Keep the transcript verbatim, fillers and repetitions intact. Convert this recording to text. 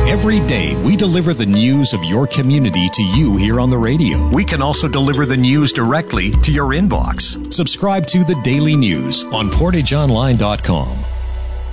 Every day, we deliver the news of your community to you here on the radio. We can also deliver the news directly to your inbox. Subscribe to the Daily News on portage online dot com.